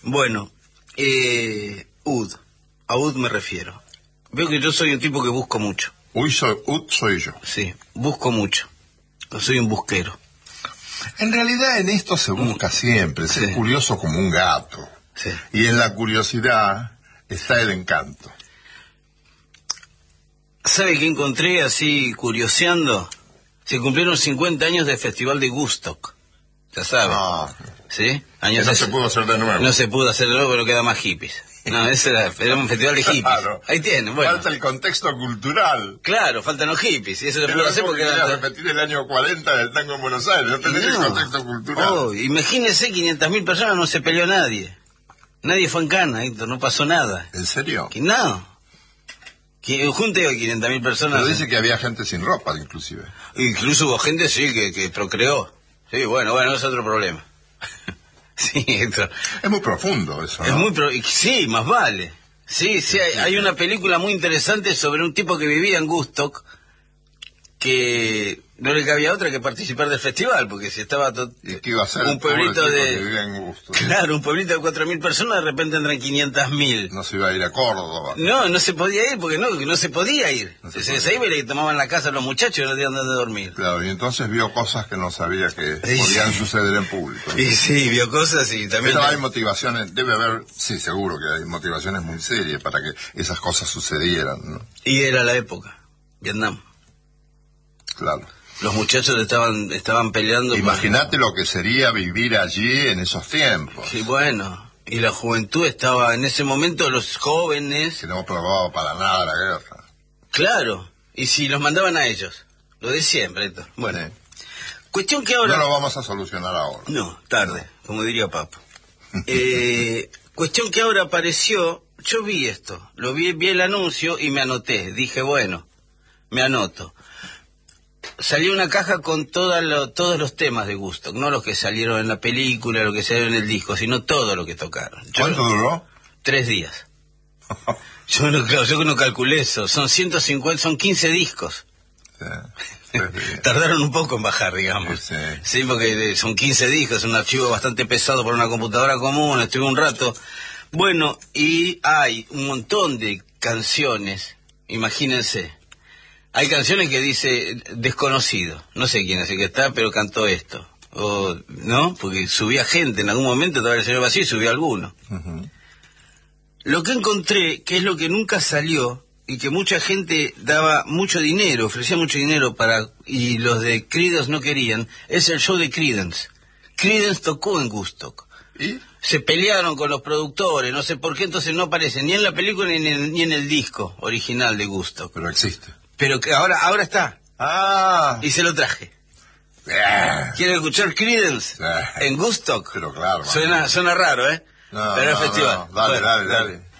Bueno, Ud. A Ud me refiero. Veo que yo soy un tipo que busco mucho. Ud soy yo. Sí, busco mucho. Soy un busquero. En realidad en esto se busca siempre, ser curioso como un gato. Sí. Y en la curiosidad está el encanto. ¿Sabe qué encontré así curioseando? Se cumplieron 50 años del Festival de Woodstock. Ya sabe. ¿Sí? Que no se pudo hacer de nuevo. No se pudo hacer de nuevo, pero queda más hippies. No, ese era un festival de hippies. Claro. Ahí tienen, bueno. Falta el contexto cultural. Claro, faltan los hippies. Y eso lo pudo hacer porque era repetir el año 40 del tango en Buenos Aires. No tenés el contexto cultural. Imagínese, 500.000 personas, no se peleó nadie. Nadie fue en cana, Héctor, no pasó nada. ¿En serio? No. Junte hoy 500.000 personas. Pero dice que había gente sin ropa, inclusive. Incluso hubo gente, sí, que procreó. Sí, bueno, es otro problema. Sí, Héctor. Es muy profundo eso, ¿no? Es muy sí, más vale. Sí, hay una película muy interesante sobre un tipo que vivía en Woodstock, que no le cabía otra que participar del festival, porque si estaba ¿Y qué iba a hacer? Un pueblito Claro, un pueblito de 4.000 personas, de repente entran 500.000. No se iba a ir a Córdoba. No se podía ir, porque no se podía ir. Se iba y le tomaban la casa a los muchachos y no tenían dónde dormir. Claro, y entonces vio cosas que no sabía que podían suceder en público. Y sí, vio cosas y también... Pero hay motivaciones, debe haber, sí, seguro que hay motivaciones muy serias para que esas cosas sucedieran, ¿no? Y era la época, Vietnam. Claro. Los muchachos estaban peleando. Imagínate lo que sería vivir allí en esos tiempos. Sí, bueno. Y la juventud estaba, en ese momento, los jóvenes... Que no probaba para nada la guerra. Claro. Y si los mandaban a ellos. Lo de siempre, Héctor. Bueno. Sí. Cuestión que ahora... No lo vamos a solucionar ahora. No, tarde, como diría Papo. Cuestión que ahora apareció... Yo vi esto. Vi el anuncio y me anoté. Dije, bueno, me anoto. Salió una caja con todos los temas de Woodstock, no los que salieron en la película, los que salieron en el disco, sino todo lo que tocaron. ¿Cuánto duró? 3 días. Yo no calculé eso, son 150, son 15 discos. Sí, tardaron un poco en bajar, digamos. Sí, porque son 15 discos, es un archivo bastante pesado para una computadora común, estuve un rato. Bueno, y hay un montón de canciones, imagínense. Hay canciones que dice desconocido, no sé quién es el que está, pero cantó esto. ¿No? Porque subía gente, en algún momento todavía el señor vacío y subió alguno. Lo que encontré, que es lo que nunca salió, y que mucha gente daba mucho dinero, ofrecía mucho dinero y los de Creedence no querían, es el show de Creedence. Creedence tocó en Woodstock. ¿Y? Se pelearon con los productores, no sé por qué, entonces no aparece ni en la película ni en el disco original de Woodstock. Pero existe. Pero que ahora está. Y se lo traje. ¿Quieren escuchar Creedence en Woodstock? Pero claro. Suena raro, ¿eh? No, pero es festival. No. Dale.